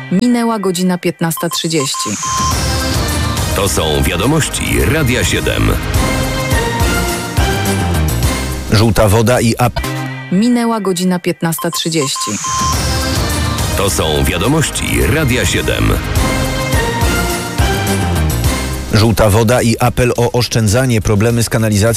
Minęła godzina 15:30. To są wiadomości Radia 7. Żółta woda i Minęła godzina 15:30. To są wiadomości Radia 7. żółta woda i apel o oszczędzanie, problemy z kanalizacją.